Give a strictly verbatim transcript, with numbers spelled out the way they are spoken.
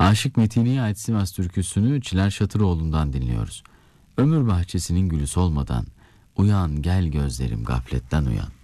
Aşık Metini'ye ait Sivas türküsünü Çınar Şatıroğlu'ndan dinliyoruz. Ömür bahçesinin gülü solmadan, uyan gel gözlerim gafletten uyan.